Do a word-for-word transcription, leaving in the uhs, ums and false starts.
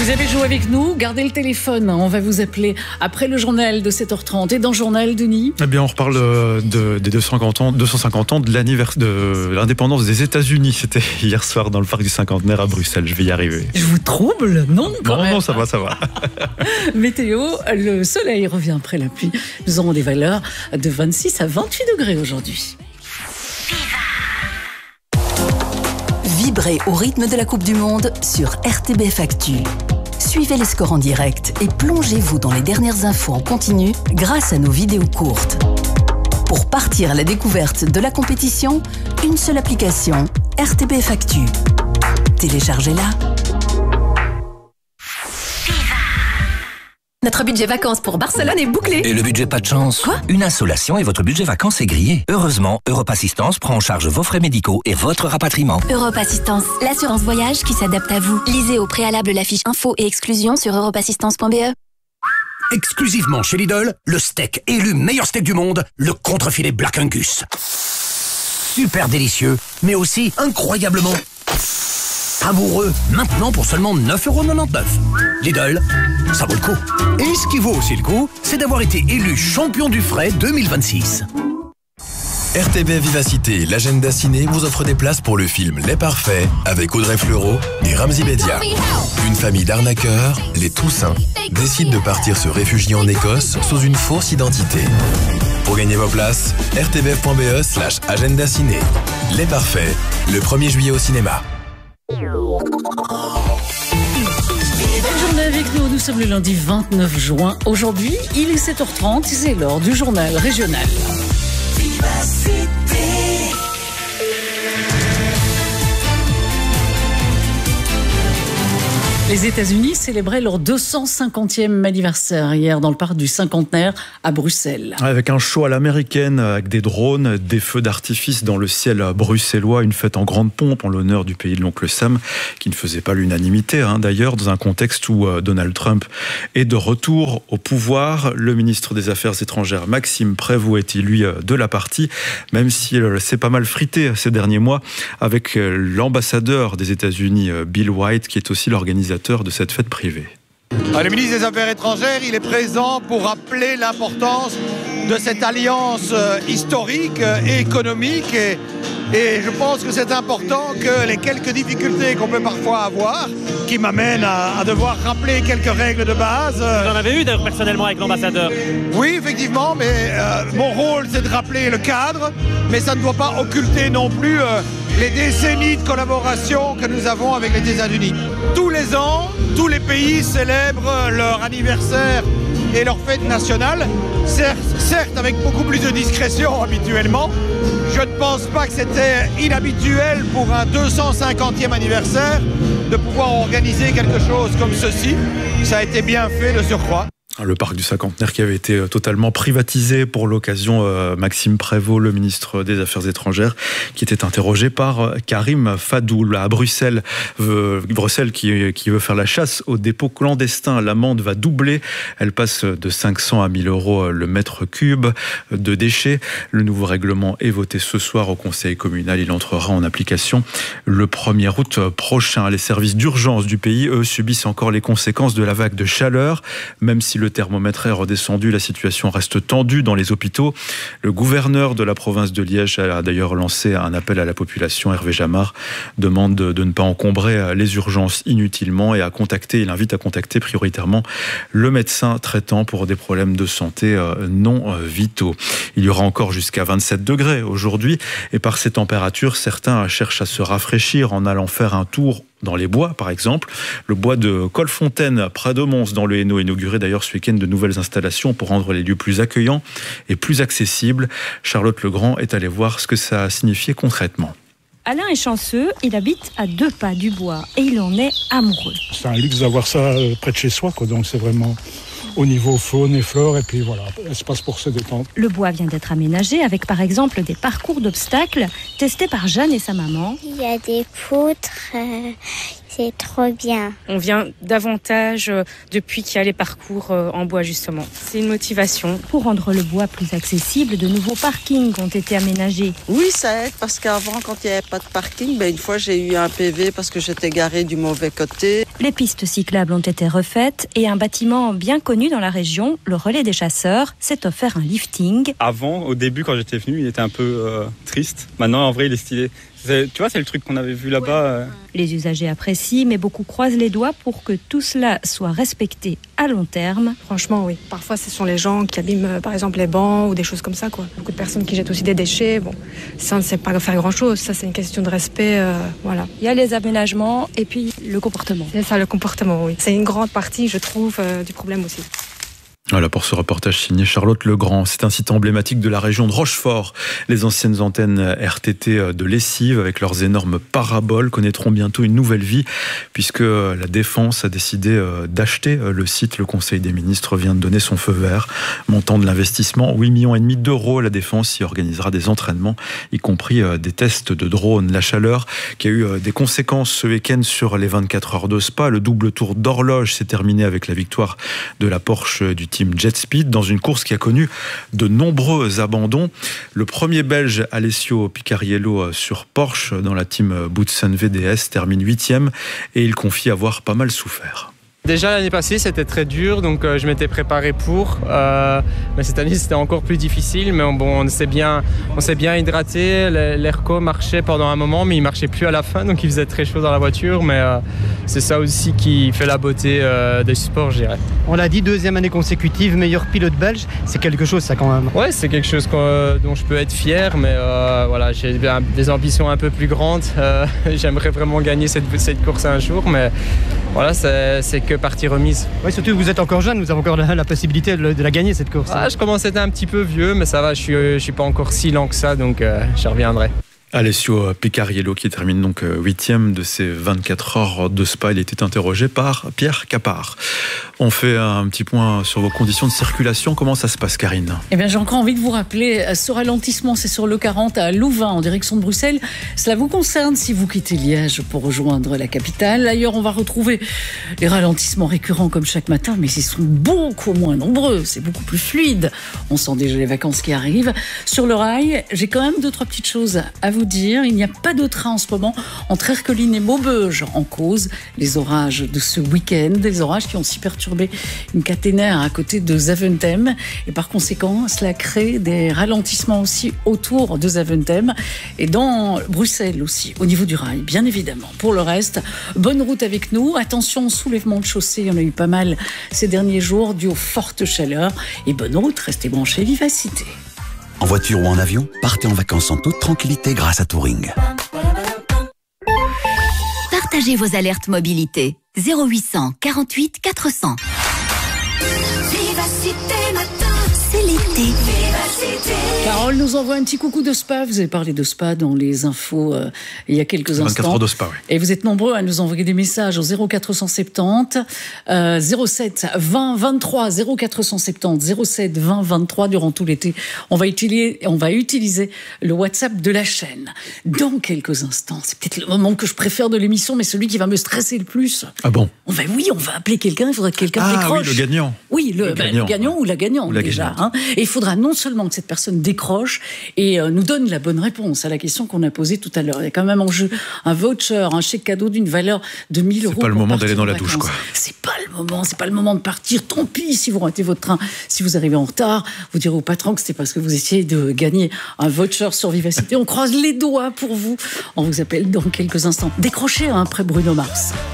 Vous avez joué avec nous, gardez le téléphone, on va vous appeler après le journal de sept heures trente. Et dans le journal, Denis ? Eh bien, on reparle de, des deux cent cinquante ans, deux cent cinquante ans de, de l'indépendance des États-Unis. C'était hier soir dans le parc du cinquantenaire à Bruxelles. Je vais y arriver. Je vous trouble ? Non, quand non, même. non, ça va, ça va. Météo, le soleil revient après la pluie. Nous aurons des valeurs de vingt-six à vingt-huit degrés aujourd'hui. Vibrez au rythme de la Coupe du Monde sur R T B F Actu. Suivez les scores en direct et plongez-vous dans les dernières infos en continu grâce à nos vidéos courtes. Pour partir à la découverte de la compétition, une seule application, R T B F Actu. Téléchargez-la. Notre budget vacances pour Barcelone est bouclé. Et le budget pas de chance? Quoi? Une insolation et votre budget vacances est grillé. Heureusement, Europe Assistance prend en charge vos frais médicaux et votre rapatriement. Europe Assistance, l'assurance voyage qui s'adapte à vous. Lisez au préalable la fiche info et exclusion sur europe assistance point b e. Exclusivement chez Lidl, le steak élu meilleur steak du monde, le contrefilet Black Angus. Super délicieux, mais aussi incroyablement savoureux. Maintenant pour seulement neuf euros quatre-vingt-dix-neuf. Lidl, ça vaut le coup. Et ce qui vaut aussi le coup, c'est d'avoir été élu champion du frais deux mille vingt-six. R T B Vivacité, l'agenda ciné vous offre des places pour le film Les Parfaits avec Audrey Fleurot et Ramzy Bedia. Une famille d'arnaqueurs, les Toussaint, décide de partir se réfugier en Écosse sous une fausse identité. Pour gagner vos places, r t b f point b e slash agenda ciné. Les Parfaits, le premier juillet au cinéma. Belle journée avec nous, nous sommes le lundi vingt-neuf juin. Aujourd'hui, il est sept heures trente, c'est l'heure du journal régional. Les États-Unis célébraient leur deux cent cinquantième anniversaire hier dans le parc du cinquantenaire à Bruxelles. Avec un show à l'américaine, avec des drones, des feux d'artifice dans le ciel bruxellois, une fête en grande pompe en l'honneur du pays de l'oncle Sam, qui ne faisait pas l'unanimité hein, d'ailleurs, dans un contexte où euh, Donald Trump est de retour au pouvoir. Le ministre des Affaires étrangères, Maxime Prévost, est élu euh, de la partie, même s'il euh, s'est pas mal frité ces derniers mois avec euh, l'ambassadeur des États-Unis, euh, Bill White, qui est aussi l'organisateur de cette fête privée. Le ministre des Affaires étrangères, il est présent pour rappeler l'importance de cette alliance historique et économique et, et je pense que c'est important que les quelques difficultés qu'on peut parfois avoir, qui m'amènent à, à devoir rappeler quelques règles de base. Vous en avez eu d'ailleurs personnellement avec l'ambassadeur? Oui, effectivement, mais euh, mon rôle c'est de rappeler le cadre, mais ça ne doit pas occulter non plus euh, les décennies de collaboration que nous avons avec les États-Unis. Tous les ans, tous les pays célèbrent leur anniversaire et leur fête nationale, certes, certes avec beaucoup plus de discrétion habituellement. Je ne pense pas que c'était inhabituel pour un deux cent cinquantième anniversaire de pouvoir organiser quelque chose comme ceci. Ça a été bien fait de surcroît. Le parc du cinquantenaire qui avait été totalement privatisé pour l'occasion. euh, Maxime Prévost, le ministre des Affaires étrangères, qui était interrogé par Karim Fadou à Bruxelles. Euh, Bruxelles qui, qui veut faire la chasse aux dépôts clandestins. L'amende va doubler. Elle passe de cinq cents à mille euros le mètre cube de déchets. Le nouveau règlement est voté ce soir au Conseil communal. Il entrera en application le premier août prochain. Les services d'urgence du pays, eux, subissent encore les conséquences de la vague de chaleur. Même si le Le thermomètre est redescendu, la situation reste tendue dans les hôpitaux. Le gouverneur de la province de Liège a d'ailleurs lancé un appel à la population. Hervé Jamard demande de ne pas encombrer les urgences inutilement et à contacter, il invite à contacter prioritairement le médecin traitant pour des problèmes de santé non vitaux. Il y aura encore jusqu'à vingt-sept degrés aujourd'hui et par ces températures, certains cherchent à se rafraîchir en allant faire un tour dans les bois, par exemple. Le bois de Colfontaine, près de Mons, dans le Hainaut, inauguré d'ailleurs ce week-end de nouvelles installations pour rendre les lieux plus accueillants et plus accessibles. Charlotte Legrand est allée voir ce que ça a signifié concrètement. Alain est chanceux, il habite à deux pas du bois et il en est amoureux. C'est un luxe d'avoir ça près de chez soi, quoi. Donc c'est vraiment au niveau faune et flore, et puis voilà, espace pour se détendre. Le bois vient d'être aménagé avec par exemple des parcours d'obstacles testés par Jeanne et sa maman. Il y a des poutres, euh, C'est trop bien. On vient davantage euh, depuis qu'il y a les parcours euh, en bois justement. C'est une motivation. Pour rendre le bois plus accessible, de nouveaux parkings ont été aménagés. Oui, ça aide parce qu'avant, quand il n'y avait pas de parking, ben, une fois j'ai eu un P V parce que j'étais garée du mauvais côté. Les pistes cyclables ont été refaites et un bâtiment bien connu dans la région, le Relais des Chasseurs, s'est offert un lifting. Avant, au début, quand j'étais venu, il était un peu euh, triste. Maintenant, en vrai, il est stylé. C'est, tu vois, c'est le truc qu'on avait vu là-bas. Euh... Les usagers apprécient, mais beaucoup croisent les doigts pour que tout cela soit respecté à long terme. Franchement, oui. Parfois, ce sont les gens qui abîment, par exemple, les bancs ou des choses comme ça, quoi. Beaucoup de personnes qui jettent aussi des déchets. Bon, ça, on ne sait pas faire grand-chose. Ça, c'est une question de respect. Euh, voilà. Il y a les aménagements et puis le comportement. C'est ça, le comportement, oui. C'est une grande partie, je trouve, euh, du problème aussi. Voilà pour ce reportage signé Charlotte Legrand. C'est un site emblématique de la région de Rochefort. Les anciennes antennes R T T de Lessive, avec leurs énormes paraboles, connaîtront bientôt une nouvelle vie, puisque la Défense a décidé d'acheter le site. Le Conseil des ministres vient de donner son feu vert. Montant de l'investissement, huit virgule cinq millions d'euros. La Défense y organisera des entraînements, y compris des tests de drones. La chaleur qui a eu des conséquences ce week-end sur les vingt-quatre heures de Spa. Le double tour d'horloge s'est terminé avec la victoire de la Porsche du team Jet Speed dans une course qui a connu de nombreux abandons. Le premier Belge, Alessio Picariello, sur Porsche dans la team Boutsen V D S, termine huitième et il confie avoir pas mal souffert. Déjà l'année passée c'était très dur, donc euh, je m'étais préparé pour, euh, mais cette année c'était encore plus difficile, mais bon, on s'est bien, on s'est bien hydraté, l'Airco marchait pendant un moment mais il marchait plus à la fin, donc il faisait très chaud dans la voiture, mais euh, c'est ça aussi qui fait la beauté euh, des sports, je dirais. On l'a dit, deuxième année consécutive, meilleur pilote belge, c'est quelque chose ça quand même. Ouais, c'est quelque chose dont je peux être fier, mais euh, voilà, j'ai des ambitions un peu plus grandes, euh, j'aimerais vraiment gagner cette, cette course un jour, mais voilà, c'est que partie remise. Oui, surtout que vous êtes encore jeune, vous avez encore la, la possibilité de, de la gagner cette course. Ah, je commence à être un petit peu vieux, mais ça va, je suis, je suis pas encore si lent que ça, donc euh, j'y reviendrai. Alessio Picariello qui termine donc huitième de ces vingt-quatre heures de Spa. Il était interrogé par Pierre Capard. On fait un petit point sur vos conditions de circulation. Comment ça se passe, Karine ? Eh bien, j'ai encore envie de vous rappeler, ce ralentissement, c'est sur l'E quarante à Louvain, en direction de Bruxelles. Cela vous concerne si vous quittez Liège pour rejoindre la capitale. Ailleurs, on va retrouver les ralentissements récurrents comme chaque matin, mais ils sont beaucoup moins nombreux. C'est beaucoup plus fluide. On sent déjà les vacances qui arrivent. Sur le rail, j'ai quand même deux, trois petites choses à vous dire. Il n'y a pas de train en ce moment entre Erqueline et Maubeuge, en cause les orages de ce week-end, des orages qui ont aussi perturbé une caténaire à côté de Zaventem et par conséquent cela crée des ralentissements aussi autour de Zaventem et dans Bruxelles aussi au niveau du rail, bien évidemment. Pour le reste, bonne route avec nous. Attention, soulèvement de chaussée, il y en a eu pas mal ces derniers jours dû aux fortes chaleurs, et bonne route, restez branchés Vivacité. En voiture ou en avion, partez en vacances en toute tranquillité grâce à Touring. Partagez vos alertes mobilité. zéro huit cent quarante-huit quatre cents. Vivacité matin, c'est l'été. Carole nous envoie un petit coucou de Spa. Vous avez parlé de Spa dans les infos euh, il y a quelques instants. vingt-quatre heures de Spa, oui. Et vous êtes nombreux à nous envoyer des messages au zéro quatre cent soixante-dix euh, zéro sept vingt vingt-trois zéro quatre cent soixante-dix zéro sept vingt vingt-trois durant tout l'été. On va utiliser, on va utiliser le WhatsApp de la chaîne. Dans quelques instants, c'est peut-être le moment que je préfère de l'émission, mais celui qui va me stresser le plus. Ah bon ? On va, oui, on va appeler quelqu'un. Il faudra que quelqu'un ah, décroche. Oui, le gagnant. Oui, le, le, ben, gagnant, le gagnant ou la gagnante ou la déjà. gagnante. Hein. Et il faudra non seulement que cette personne décroche et euh, nous donne la bonne réponse à la question qu'on a posée tout à l'heure. Il y a quand même en jeu un voucher, un chèque cadeau d'une valeur de mille euros. C'est pas le moment d'aller dans la douche, quoi. C'est pas le moment, c'est pas le moment de partir. Tant pis si vous ratez votre train, si vous arrivez en retard, vous direz au patron que c'était parce que vous essayez de gagner un voucher sur Vivacité. On croise les doigts pour vous. On vous appelle dans quelques instants. Décrochez hein, après Bruno Mars.